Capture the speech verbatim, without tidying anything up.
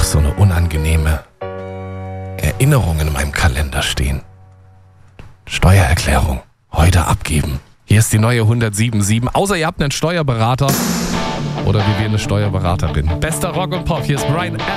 so eine unangenehme Erinnerung in meinem Kalender stehen. Steuererklärung. Heute abgeben. Hier ist die neue hundertsieben Komma sieben. Außer ihr habt einen Steuerberater oder wie wir eine Steuerberaterin. Bester Rock und Pop. Hier ist Brian Adams.